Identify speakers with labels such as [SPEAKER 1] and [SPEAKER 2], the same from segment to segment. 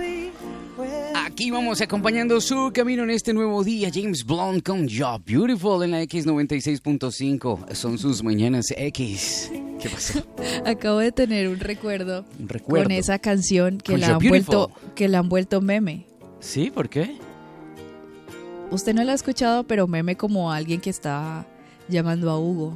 [SPEAKER 1] Aquí vamos acompañando su camino en este nuevo día. James Blunt con You're Beautiful en la X96.5. Son sus mañanas X. ¿Qué pasó?
[SPEAKER 2] Acabo de tener un recuerdo con esa canción que
[SPEAKER 1] Con
[SPEAKER 2] la han vuelto meme.
[SPEAKER 1] ¿Sí? ¿Por qué?
[SPEAKER 2] Usted no la ha escuchado, pero meme como alguien que está llamando a Hugo.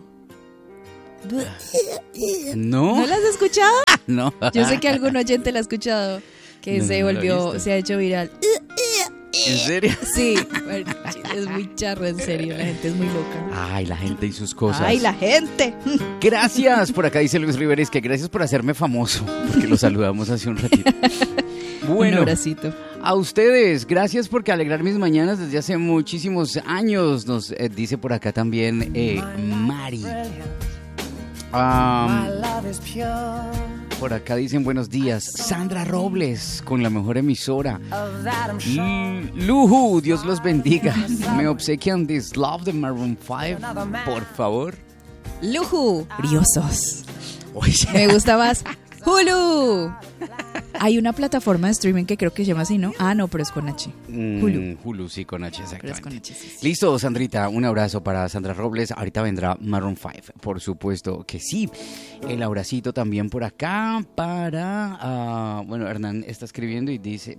[SPEAKER 1] ¿No?
[SPEAKER 2] ¿No la has escuchado?
[SPEAKER 1] No.
[SPEAKER 2] Yo sé que algún oyente la ha escuchado, que se ha hecho viral.
[SPEAKER 1] ¿En serio?
[SPEAKER 2] Sí, es muy charro, en serio, la gente es muy loca.
[SPEAKER 1] Ay, la gente y sus cosas.
[SPEAKER 2] ¡Ay, la gente!
[SPEAKER 1] Gracias, por acá dice Luis Riveres que gracias por hacerme famoso, porque lo saludamos hace un ratito. Bueno,
[SPEAKER 2] un abracito.
[SPEAKER 1] A ustedes, gracias por alegrar mis mañanas desde hace muchísimos años, nos dice por acá también Mari. Por acá dicen buenos días, Sandra Robles con la mejor emisora. Luju, Dios los bendiga. Me obsequian This Love de Maroon 5, por favor.
[SPEAKER 2] Luju, briosos. Me gusta más Hulu. Hay una plataforma de streaming que creo que se llama así, ¿no? Ah, no, pero es con H.
[SPEAKER 1] Hulu, sí, con H, exactamente.
[SPEAKER 2] Pero es con H, sí.
[SPEAKER 1] Listo, Sandrita, un abrazo para Sandra Robles. Ahorita vendrá Maroon 5, por supuesto que sí. El abracito también por acá para... bueno, Hernán está escribiendo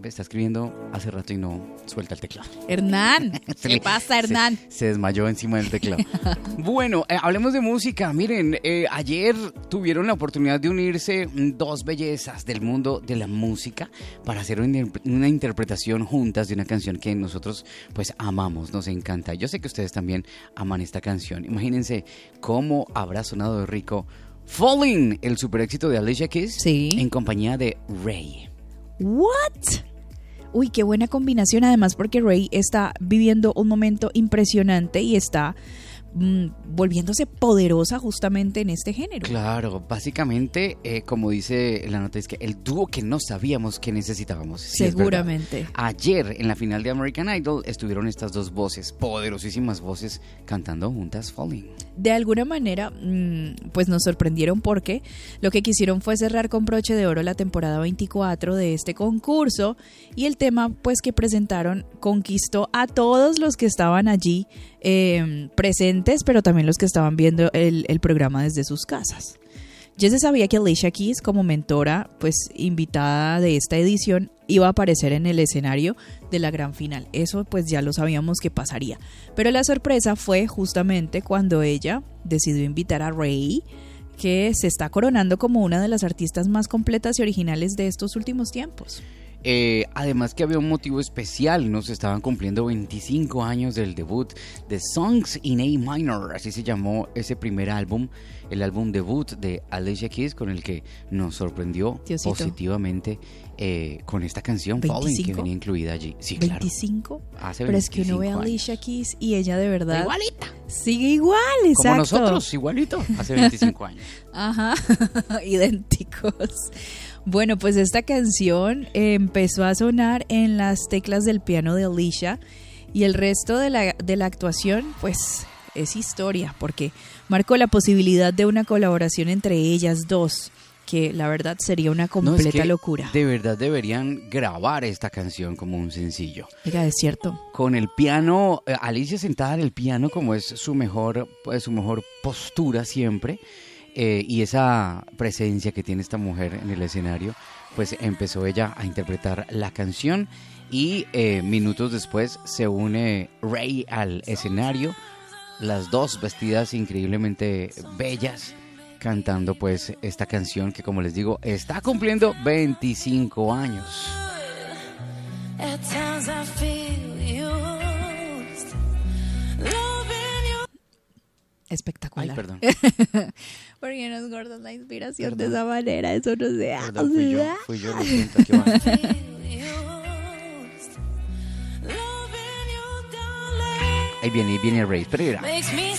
[SPEAKER 1] hace rato y no suelta el teclado.
[SPEAKER 2] Hernán, ¿qué pasa, Hernán?
[SPEAKER 1] Se desmayó encima del teclado. Bueno, hablemos de música. Miren, ayer tuvieron la oportunidad de unirse dos bellezas del mundo de la música para hacer una interpretación juntas de una canción que nosotros pues amamos, nos encanta. Yo sé que ustedes también aman esta canción. Imagínense cómo habrá sonado de rico Falling, el super éxito de Alicia Keys,
[SPEAKER 2] sí,
[SPEAKER 1] en compañía de Ray.
[SPEAKER 2] What? Uy, qué buena combinación, además porque Ray está viviendo un momento impresionante y está volviéndose poderosa justamente en este género.
[SPEAKER 1] Claro, básicamente, como dice la nota, es que el dúo que no sabíamos que necesitábamos. Sí,
[SPEAKER 2] seguramente.
[SPEAKER 1] Ayer, en la final de American Idol, estuvieron estas dos voces, poderosísimas voces, cantando juntas Falling.
[SPEAKER 2] De alguna manera, pues nos sorprendieron porque lo que quisieron fue cerrar con broche de oro la temporada 24 de este concurso, y el tema pues que presentaron conquistó a todos los que estaban allí presentes, pero también los que estaban viendo el programa desde sus casas. Ya se sabía que Alicia Keys, como mentora, pues invitada de esta edición, iba a aparecer en el escenario de la gran final. Eso pues ya lo sabíamos que pasaría. Pero la sorpresa fue justamente cuando ella decidió invitar a Ray, que se está coronando como una de las artistas más completas y originales de estos últimos tiempos.
[SPEAKER 1] Además que había un motivo especial, nos estaban cumpliendo 25 años del debut de Songs in A Minor, así se llamó ese primer álbum, el álbum debut de Alicia Keys, con el que nos sorprendió Diosito. Positivamente con esta canción
[SPEAKER 2] 25,
[SPEAKER 1] Falling, que venía incluida allí. Sí,
[SPEAKER 2] 25,
[SPEAKER 1] claro. Hace 25
[SPEAKER 2] pero es que uno ve a Alicia Keys y ella de verdad
[SPEAKER 1] igualita,
[SPEAKER 2] sigue igual, exacto,
[SPEAKER 1] como nosotros, igualito, hace 25 años.
[SPEAKER 2] Ajá, idénticos. Bueno, pues esta canción empezó a sonar en las teclas del piano de Alicia, y el resto de la actuación pues es historia, porque marcó la posibilidad de una colaboración entre ellas dos, que la verdad sería una completa locura.
[SPEAKER 1] De verdad deberían grabar esta canción como un sencillo.
[SPEAKER 2] Oiga, es cierto.
[SPEAKER 1] Con el piano, Alicia sentada en el piano como es su mejor postura siempre. Y esa presencia que tiene esta mujer en el escenario, pues empezó ella a interpretar la canción, y minutos después se une Ray al escenario, las dos vestidas increíblemente bellas, cantando pues esta canción que, como les digo, está cumpliendo 25 años.
[SPEAKER 2] Espectacular.
[SPEAKER 1] Ay, perdón.
[SPEAKER 2] Porque nos guardas la inspiración de esa manera, eso no se hace.
[SPEAKER 1] Perdón, fui yo, lo siento. ¿Qué va? Ahí viene Ray, espera.